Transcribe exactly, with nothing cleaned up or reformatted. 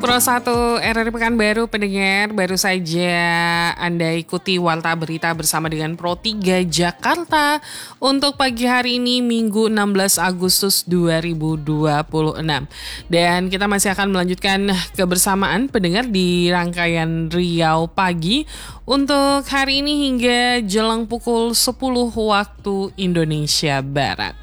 Pro satu R R I Pekanbaru pendengar, baru saja Anda ikuti Warta Berita bersama dengan Pro tiga Jakarta untuk pagi hari ini Minggu enam belas Agustus dua ribu dua puluh enam. Dan kita masih akan melanjutkan kebersamaan pendengar di rangkaian Riau Pagi untuk hari ini hingga jelang pukul sepuluh waktu Indonesia Barat.